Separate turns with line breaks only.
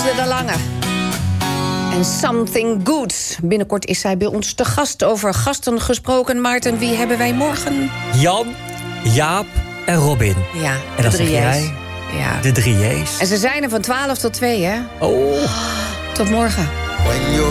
Liesde de Lange. En Something Good. Binnenkort is zij bij ons te gast. Over gasten gesproken. Maarten, wie hebben wij morgen?
Jan, Jaap en Robin.
Ja,
en dan zeg jij
ja.
de 3 J's.
En ze zijn er van 12 tot 2, hè?
Oh.
Tot morgen.
When you're